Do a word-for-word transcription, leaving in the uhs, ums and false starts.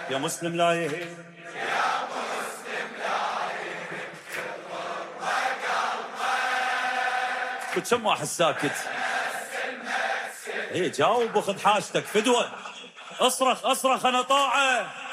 يا مسلم لا يهين كم واحد ساكت. ايه جاوب وخذ حاجتك فدوة. اصرخ اصرخ انا طاعه.